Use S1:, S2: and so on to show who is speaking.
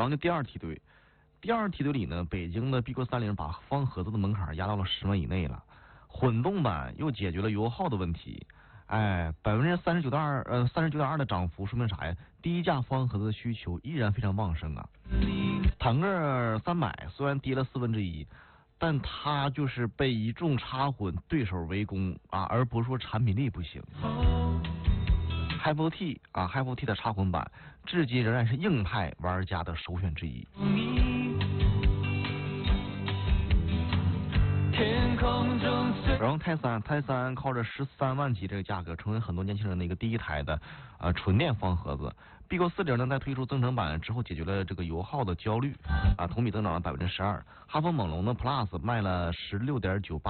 S1: 然后就第二梯队。第二梯队里呢，北京的 B-Q30把方盒子的门槛压到了10万以内了。混动版又解决了油耗的问题。39.2%的涨幅，说明啥呀？低价方盒子的需求依然非常旺盛啊。坦克300虽然跌了1/4，但它就是被一众插混对手围攻啊，而不是说产品力不行。HiPo-T 的插混版至今仍然是硬派玩家的首选之一。然后泰三靠着13万起这个价格，成为很多年轻人的一个第一台的纯电方盒子。BQ40呢，在推出增程版之后，解决了这个油耗的焦虑啊，同比增长了12%。哈弗猛龙的 Plus 卖了16.98%。